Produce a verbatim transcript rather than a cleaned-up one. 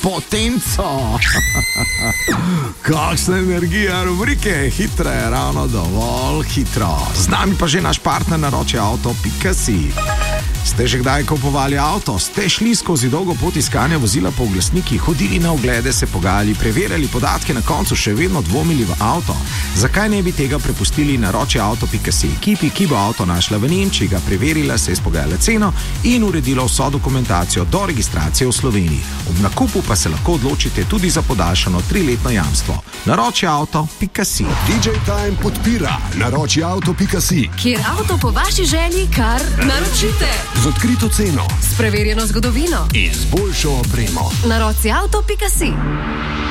potenco. Kakšna energija rubrike, hitre, ravno dovolj hitro. Z nami pa že naš partner naroči avto pika si. Ste že kdaj kupovali avto? Ste šli skozi dolgo pot iskanja vozila po oglasnikih, hodili na oglede, se pogajali, preverjali podatke, na koncu še vedno dvomili v avto? Zakaj ne bi tega prepustili naroči avto pika si ekipi, ki bo avto našla v Nemčiji, ga preverila, se izpogajala ceno in uredila vso dokumentacijo do registracije v Sloveniji. Ob nakupu pa se lahko odločite tudi za podaljšano triletno jamstvo. Naroči avto pika si. D J Time podpira naroči avto pika si, kjer avto po vaši želji kar naročite. z odkrito ceno S preverjeno zgodovino in z boljšo opremo. naroči avto pika si.